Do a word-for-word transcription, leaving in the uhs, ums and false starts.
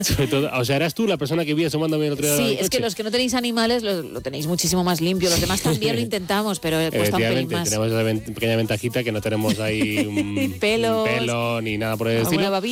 Sobre todo, o sea, eras tú la persona que vi asomándome el otro día. Sí, es que los que no tenéis animales lo, lo tenéis muchísimo más limpio. Los demás también lo intentamos, pero cuesta un pelín más. Tenemos esa pequeña ventajita que no tenemos ahí un Pelos, un pelo ni nada por el estilo. babilla.